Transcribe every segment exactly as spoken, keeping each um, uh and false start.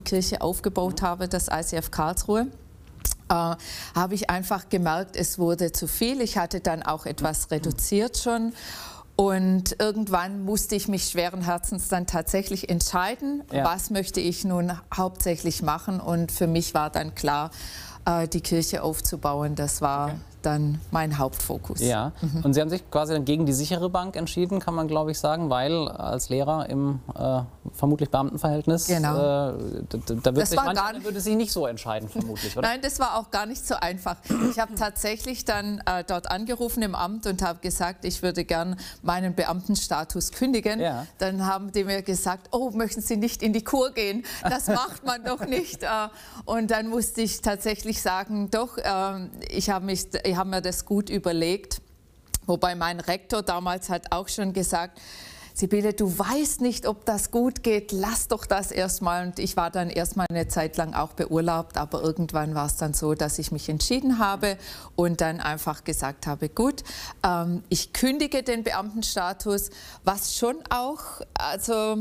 Kirche aufgebaut habe, das I C F Karlsruhe, äh, habe ich einfach gemerkt, es wurde zu viel. Ich hatte dann auch etwas reduziert schon. Und irgendwann musste ich mich schweren Herzens dann tatsächlich entscheiden, ja. was möchte ich nun hauptsächlich machen. Und für mich war dann klar, äh, die Kirche aufzubauen. Das war okay. dann mein Hauptfokus. Ja, mhm. Und Sie haben sich quasi dann gegen die sichere Bank entschieden, kann man glaube ich sagen, weil als Lehrer im äh, vermutlich Beamtenverhältnis, genau. äh, da, da wird sich manchmal, würde Sie nicht so entscheiden vermutlich, oder? Nein, das war auch gar nicht so einfach. Ich habe tatsächlich dann äh, dort angerufen im Amt und habe gesagt, ich würde gern meinen Beamtenstatus kündigen. Ja. Dann haben die mir gesagt, oh, möchten Sie nicht in die Kur gehen? Das macht man doch nicht. Äh, und dann musste ich tatsächlich sagen, doch, äh, ich habe mich Ich habe mir das gut überlegt, wobei mein Rektor damals hat auch schon gesagt, Sibylle, du weißt nicht, ob das gut geht, lass doch das erstmal. Und ich war dann erstmal eine Zeit lang auch beurlaubt, aber irgendwann war es dann so, dass ich mich entschieden habe und dann einfach gesagt habe, gut, ähm, ich kündige den Beamtenstatus, was schon auch, also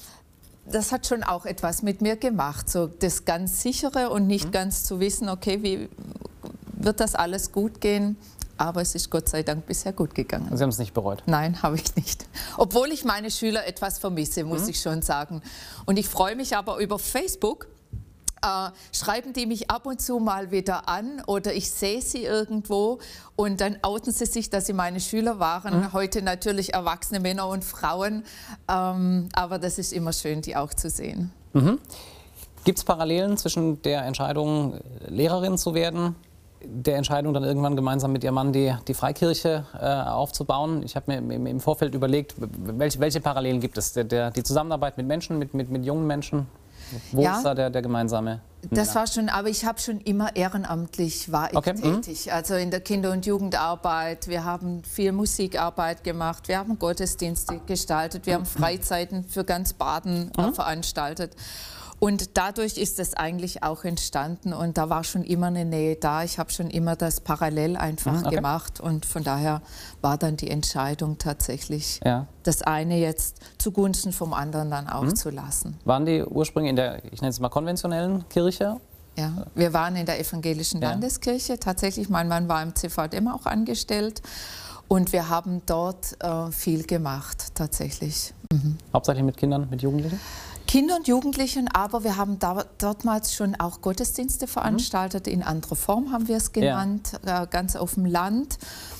das hat schon auch etwas mit mir gemacht, so das ganz sichere und nicht mhm. ganz zu wissen, okay, wie wird das alles gut gehen, aber es ist Gott sei Dank bisher gut gegangen. Sie haben es nicht bereut? Nein, habe ich nicht. Obwohl ich meine Schüler etwas vermisse, muss mhm. ich schon sagen. Und ich freue mich aber über Facebook, äh, schreiben die mich ab und zu mal wieder an oder ich sehe sie irgendwo und dann outen sie sich, dass sie meine Schüler waren. Mhm. Heute natürlich erwachsene Männer und Frauen, ähm, aber das ist immer schön, die auch zu sehen. Mhm. Gibt es Parallelen zwischen der Entscheidung, Lehrerin zu werden, der Entscheidung dann irgendwann gemeinsam mit Ihrem Mann die, die Freikirche äh, aufzubauen? Ich habe mir im, im Vorfeld überlegt, welche, welche Parallelen gibt es? Der, der, die Zusammenarbeit mit Menschen, mit, mit, mit jungen Menschen? Wo ja, ist da der, der gemeinsame? Das ja. war schon, aber ich habe schon immer ehrenamtlich war ich okay. tätig. Mhm. Also in der Kinder- und Jugendarbeit. Wir haben viel Musikarbeit gemacht. Wir haben Gottesdienste gestaltet. Wir haben Freizeiten für ganz Baden mhm. veranstaltet. Und dadurch ist es eigentlich auch entstanden und da war schon immer eine Nähe da. Ich habe schon immer das parallel einfach okay. gemacht und von daher war dann die Entscheidung tatsächlich, ja. das eine jetzt zugunsten vom anderen dann auch mhm. zu lassen. Waren die Ursprünge in der, ich nenne es mal konventionellen Kirche? Ja, wir waren in der evangelischen ja. Landeskirche. Tatsächlich, mein Mann war im C V D auch angestellt und wir haben dort äh, viel gemacht, tatsächlich. Mhm. Hauptsächlich mit Kindern, mit Jugendlichen? Kinder und Jugendlichen, aber wir haben da, dortmals schon auch Gottesdienste veranstaltet. In anderer Form haben wir es genannt, ja. äh, ganz auf dem Land.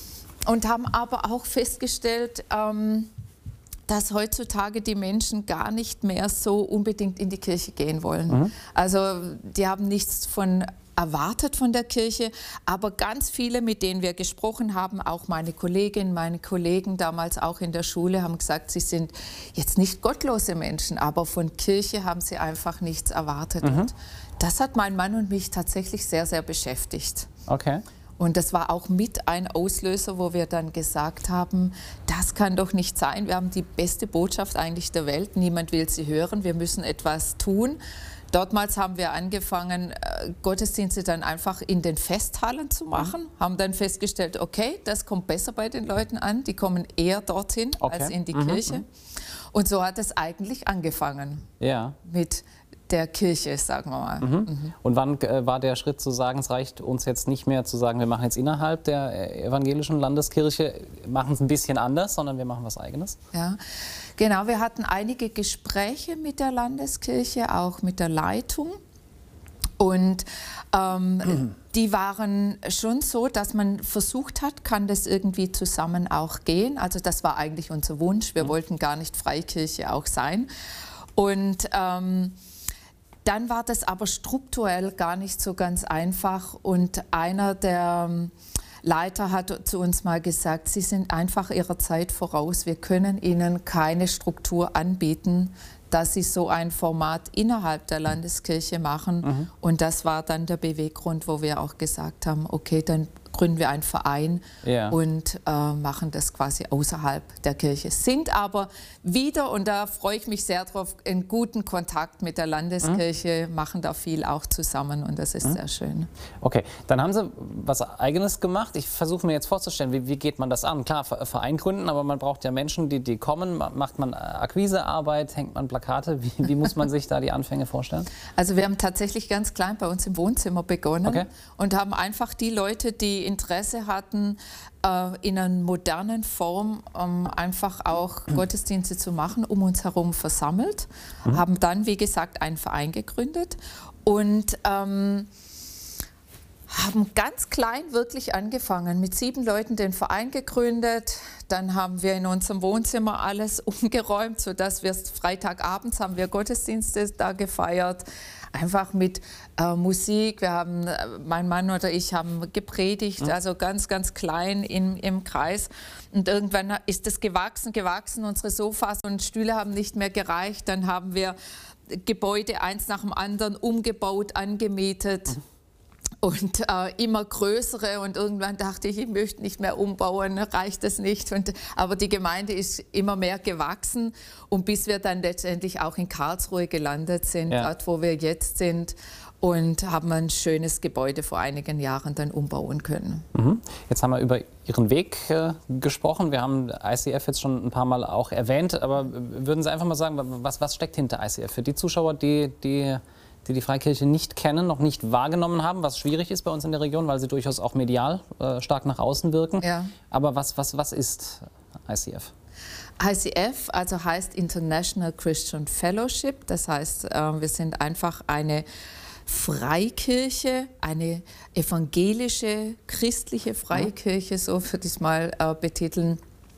Und haben aber auch festgestellt, ähm, dass heutzutage die Menschen gar nicht mehr so unbedingt in die Kirche gehen wollen. Mhm. Also die haben nichts von erwartet von der Kirche, aber ganz viele, mit denen wir gesprochen haben, auch meine Kolleginnen, meine Kollegen damals auch in der Schule, haben gesagt, sie sind jetzt nicht gottlose Menschen, aber von Kirche haben sie einfach nichts erwartet. Mhm. Und das hat mein Mann und mich tatsächlich sehr, sehr beschäftigt. Okay. Und das war auch mit ein Auslöser, wo wir dann gesagt haben, das kann doch nicht sein. Wir haben die beste Botschaft eigentlich der Welt, niemand will sie hören, wir müssen etwas tun. Dortmals haben wir angefangen, Gottesdienste dann einfach in den Festhallen zu machen, mhm. haben dann festgestellt, okay, das kommt besser bei den Leuten an, die kommen eher dorthin okay. als in die mhm. Kirche. Und so hat es eigentlich angefangen ja. mit der Kirche, sagen wir mal. Mhm. Mhm. Und wann äh, war der Schritt zu sagen, es reicht uns jetzt nicht mehr zu sagen, wir machen jetzt innerhalb der evangelischen Landeskirche, machen es ein bisschen anders, sondern wir machen was Eigenes? Ja, genau. Wir hatten einige Gespräche mit der Landeskirche, auch mit der Leitung. Und ähm, mhm. die waren schon so, dass man versucht hat, kann das irgendwie zusammen auch gehen. Also das war eigentlich unser Wunsch. Wir mhm. wollten gar nicht Freikirche auch sein. Und ähm, dann war das aber strukturell gar nicht so ganz einfach und einer der Leiter hat zu uns mal gesagt, Sie sind einfach Ihrer Zeit voraus, wir können Ihnen keine Struktur anbieten, dass Sie so ein Format innerhalb der Landeskirche machen. Mhm. Und das war dann der Beweggrund, wo wir auch gesagt haben, okay, dann gründen wir einen Verein ja. und äh, machen das quasi außerhalb der Kirche. Sind aber wieder, und da freue ich mich sehr drauf, in guten Kontakt mit der Landeskirche, mhm. machen da viel auch zusammen und das ist mhm. sehr schön. Okay, dann haben Sie was Eigenes gemacht. Ich versuche mir jetzt vorzustellen, wie, wie geht man das an? Klar, Verein gründen, aber man braucht ja Menschen, die, die kommen. Macht man Akquisearbeit, hängt man Plakate? Wie, wie muss man sich da die Anfänge vorstellen? Also wir haben tatsächlich ganz klein bei uns im Wohnzimmer begonnen okay. und haben einfach die Leute, die Interesse hatten, äh, in einer modernen Form ähm, einfach auch mhm. Gottesdienste zu machen, um uns herum versammelt. Mhm. Haben dann, wie gesagt, einen Verein gegründet und ähm, haben ganz klein wirklich angefangen, mit sieben Leuten den Verein gegründet. Dann haben wir in unserem Wohnzimmer alles umgeräumt, sodass wir Freitagabends haben wir Gottesdienste da gefeiert. Einfach mit äh, Musik. Wir haben, äh, mein Mann oder ich haben gepredigt, mhm. also ganz, ganz klein in, im Kreis. Und irgendwann ist es gewachsen, gewachsen. Unsere Sofas und Stühle haben nicht mehr gereicht. Dann haben wir Gebäude eins nach dem anderen umgebaut, angemietet. Mhm. Und äh, immer größere und irgendwann dachte ich, ich möchte nicht mehr umbauen, reicht das nicht. Und, aber die Gemeinde ist immer mehr gewachsen und bis wir dann letztendlich auch in Karlsruhe gelandet sind, ja. dort wo wir jetzt sind und haben ein schönes Gebäude vor einigen Jahren dann umbauen können. Mhm. Jetzt haben wir über Ihren Weg äh, gesprochen. Wir haben I C F jetzt schon ein paar Mal auch erwähnt, aber würden Sie einfach mal sagen, was, was steckt hinter I C F? Für die Zuschauer, die... die die die Freikirche nicht kennen, noch nicht wahrgenommen haben, was schwierig ist bei uns in der Region, weil sie durchaus auch medial äh, stark nach außen wirken. Ja. Aber was, was, was ist I C F? I C F also heißt International Christian Fellowship, das heißt, äh, wir sind einfach eine Freikirche, eine evangelische, christliche Freikirche, so würde ich es mal äh, betiteln,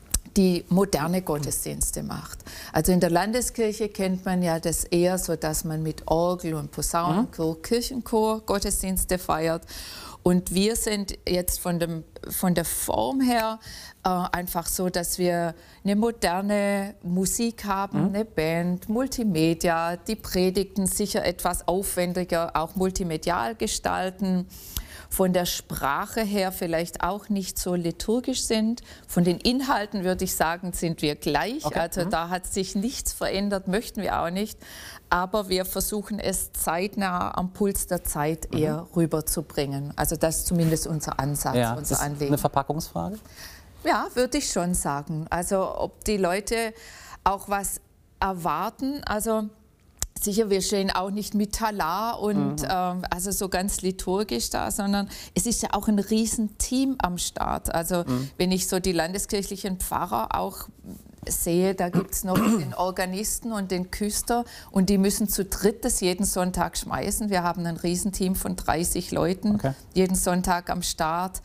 die moderne Gottesdienste macht. Also in der Landeskirche kennt man ja das eher so, dass man mit Orgel und Posaunenchor, mhm. Kirchenchor Gottesdienste feiert. Und wir sind jetzt von, dem, von der Form her äh, einfach so, dass wir eine moderne Musik haben, mhm. eine Band, Multimedia, die Predigten sicher etwas aufwendiger, auch multimedial gestalten. Von der Sprache her vielleicht auch nicht so liturgisch sind. Von den Inhalten würde ich sagen, sind wir gleich. Okay. Also mhm. da hat sich nichts verändert, möchten wir auch nicht. Aber wir versuchen es zeitnah am Puls der Zeit mhm. eher rüberzubringen. Also das ist zumindest unser Ansatz, ja, unser ist Anliegen. Eine Verpackungsfrage? Ja, würde ich schon sagen. Also ob die Leute auch was erwarten, also sicher, wir stehen auch nicht mit Talar und mhm. ähm, also so ganz liturgisch da, sondern es ist ja auch ein Riesenteam am Start. Also mhm. wenn ich so die landeskirchlichen Pfarrer auch sehe, da gibt es noch den Organisten und den Küster und die müssen zu dritt das jeden Sonntag schmeißen. Wir haben ein Riesenteam von dreißig Leuten, okay. jeden Sonntag am Start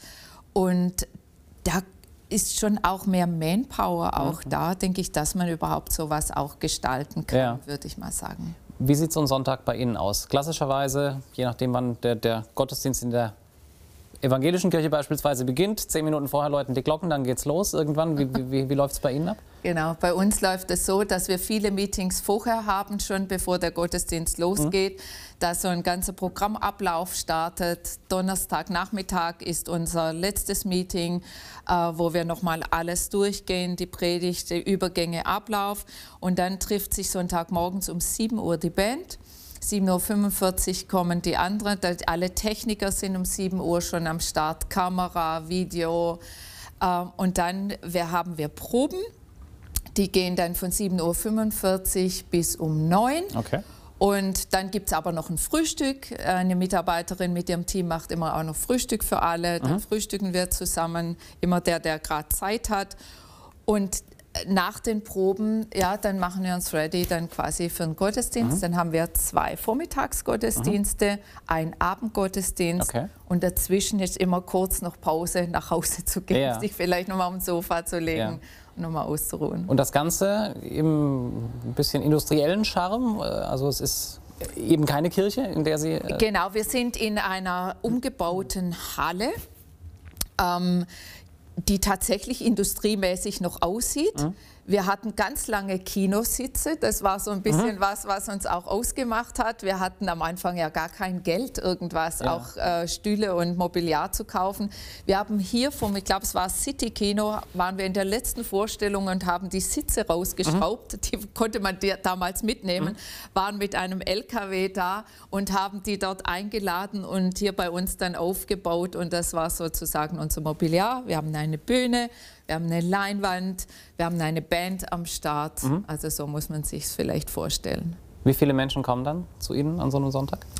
und da ist schon auch mehr Manpower auch mhm. da, denke ich, dass man überhaupt sowas auch gestalten kann, ja. würde ich mal sagen. Wie sieht so ein Sonntag bei Ihnen aus? Klassischerweise, je nachdem wann der, der Gottesdienst in der evangelischen Kirche beispielsweise beginnt, zehn Minuten vorher läuten die Glocken, dann geht's los irgendwann. Wie, wie, wie läuft es bei Ihnen ab? Genau, bei uns läuft es so, dass wir viele Meetings vorher haben, schon bevor der Gottesdienst losgeht, mhm. dass so ein ganzer Programmablauf startet. Donnerstagnachmittag ist unser letztes Meeting, äh, wo wir nochmal alles durchgehen, die Predigt, die Übergänge, Ablauf. Und dann trifft sich Sonntagmorgens um sieben Uhr die Band. sieben Uhr fünfundvierzig kommen die anderen, alle Techniker sind um sieben Uhr schon am Start, Kamera, Video. Und dann wir haben wir Proben, die gehen dann von sieben Uhr fünfundvierzig bis um neun. Okay. Und dann gibt es aber noch ein Frühstück. Eine Mitarbeiterin mit ihrem Team macht immer auch noch Frühstück für alle. Dann mhm. frühstücken wir zusammen, immer der, der gerade Zeit hat. Und nach den Proben, ja, dann machen wir uns ready dann quasi für den Gottesdienst. Mhm. Dann haben wir zwei Vormittagsgottesdienste, mhm. einen Abendgottesdienst okay. und dazwischen ist immer kurz noch Pause, nach Hause zu gehen, ja. sich vielleicht nochmal auf dem Sofa zu legen ja. und nochmal auszuruhen. Und das Ganze im bisschen industriellen Charme, also es ist eben keine Kirche, in der Sie... Äh genau, wir sind in einer umgebauten Halle, ähm, die tatsächlich industriemäßig noch aussieht. Mhm. Wir hatten ganz lange Kinositze, das war so ein bisschen mhm. was, was uns auch ausgemacht hat. Wir hatten am Anfang ja gar kein Geld, irgendwas, ja. auch äh, Stühle und Mobiliar zu kaufen. Wir haben hier vom, ich glaube es war City Kino, waren wir in der letzten Vorstellung und haben die Sitze rausgeschraubt, mhm. die konnte man damals mitnehmen, mhm. waren mit einem L K W da und haben die dort eingeladen und hier bei uns dann aufgebaut und das war sozusagen unser Mobiliar. Wir haben eine Bühne, wir haben eine Leinwand, wir haben eine Band am Start. Mhm. Also so muss man sich es vielleicht vorstellen. Wie viele Menschen kommen dann zu Ihnen an so einem Sonntag?